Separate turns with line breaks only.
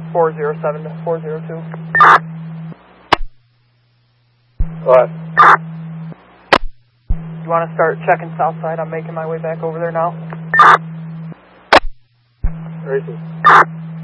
407 to 402.
Go ahead.
You want to start checking south side? I'm making my way back over there now.
Races.